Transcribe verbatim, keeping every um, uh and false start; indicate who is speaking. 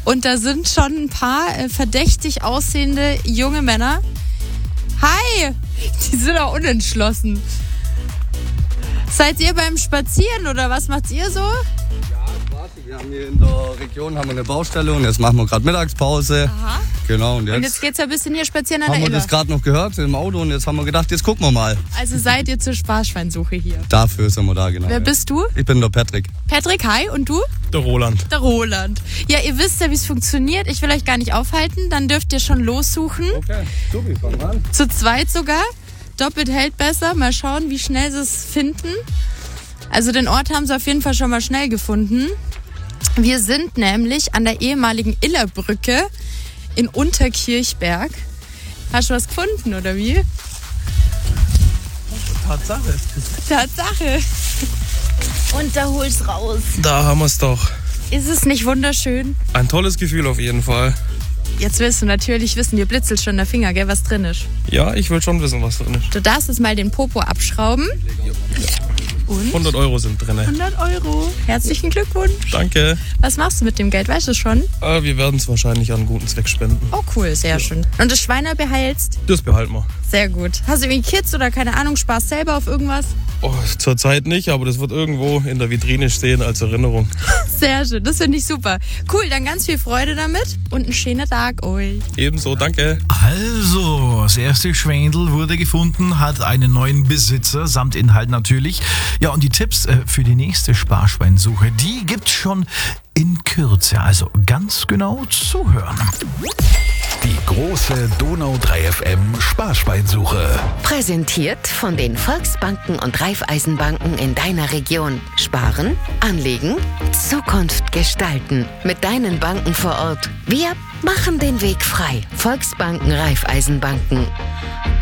Speaker 1: Und da sind schon ein paar äh, verdächtig aussehende junge Männer. Hi! Die sind auch unentschlossen. Seid ihr beim Spazieren oder was macht ihr so?
Speaker 2: Wir haben hier in der Region haben wir eine Baustelle und jetzt machen wir gerade Mittagspause.
Speaker 1: Aha.
Speaker 2: Genau, und jetzt,
Speaker 1: Und jetzt geht's ja ein bisschen hier spazieren an
Speaker 2: haben
Speaker 1: der
Speaker 2: wir
Speaker 1: Iller.
Speaker 2: das gerade noch gehört im Auto und jetzt haben wir gedacht, jetzt gucken wir mal.
Speaker 1: Also seid ihr zur Sparschweinsuche hier.
Speaker 2: Dafür sind wir da, genau.
Speaker 1: Wer
Speaker 2: ja.
Speaker 1: bist du?
Speaker 2: Ich bin der Patrick.
Speaker 1: Patrick, hi. Und du?
Speaker 3: Der Roland.
Speaker 1: Der Roland. Ja, ihr wisst ja, wie es funktioniert. Ich will euch gar nicht aufhalten. Dann dürft ihr schon lossuchen.
Speaker 2: Okay, super, fangen wir an.
Speaker 1: Zu zweit sogar. Doppelt hält besser. Mal schauen, wie schnell sie es finden. Also den Ort haben sie auf jeden Fall schon mal schnell gefunden. Wir sind nämlich an der ehemaligen Illerbrücke in Unterkirchberg. Hast du was gefunden, oder wie?
Speaker 3: Tatsache.
Speaker 1: Tatsache. Und da hol's raus.
Speaker 3: Da haben wir es doch.
Speaker 1: Ist es nicht wunderschön?
Speaker 3: Ein tolles Gefühl auf jeden Fall.
Speaker 1: Jetzt willst du natürlich wissen, dir blitzelt schon der Finger, gell, was drin ist.
Speaker 3: Ja, ich will schon wissen, was drin ist.
Speaker 1: Du darfst jetzt mal den Popo abschrauben. Und
Speaker 3: hundert Euro sind drin.
Speaker 1: hundert Euro. Herzlichen Glückwunsch.
Speaker 3: Danke.
Speaker 1: Was machst du mit dem Geld, weißt du schon?
Speaker 3: Äh, wir werden es wahrscheinlich an einen guten Zweck spenden.
Speaker 1: Oh cool, sehr schön. Und das Schweiner beheilst?
Speaker 3: Das behalten wir.
Speaker 1: Sehr gut. Hast du irgendwie Kids oder keine Ahnung, Spaß selber auf irgendwas?
Speaker 3: Oh, zurzeit nicht, aber das wird irgendwo in der Vitrine stehen als Erinnerung.
Speaker 1: Sehr schön, das finde ich super. Cool, dann ganz viel Freude damit und einen schönen Tag euch.
Speaker 3: Ebenso, danke.
Speaker 4: Also, das erste Schwändel wurde gefunden, hat einen neuen Besitzer, samt Inhalt natürlich. Ja, und die Tipps äh, für die nächste Sparschweinsuche, die gibt's schon in Kürze. Also ganz genau zuhören.
Speaker 5: Die große Donau drei F M Sparschweinsuche.
Speaker 6: Präsentiert von den Volksbanken und Raiffeisenbanken in deiner Region. Sparen, anlegen, Zukunft gestalten. Mit deinen Banken vor Ort. Wir machen den Weg frei. Volksbanken, Raiffeisenbanken.